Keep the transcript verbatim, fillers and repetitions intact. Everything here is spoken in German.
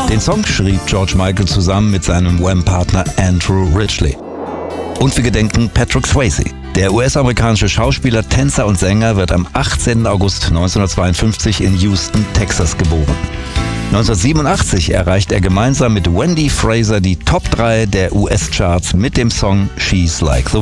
Den Song schrieb George Michael zusammen mit seinem Wham-Partner Andrew Ridgeley. Und wir gedenken Patrick Swayze. Der U S-amerikanische Schauspieler, Tänzer und Sänger wird am achtzehnten August neunzehnhundertzweiundfünfzig in Houston, Texas geboren. neunzehnhundertsiebenundachtzig erreicht er gemeinsam mit Wendy Fraser die Top drei der U S-Charts mit dem Song She's Like the